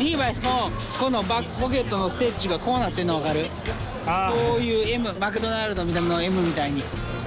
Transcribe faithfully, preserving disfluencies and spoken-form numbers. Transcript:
リーバイスのこのバックポケットのステッチがこうなってんの分かる？ あこういう M、マクドナルドみたいなの M みたいに。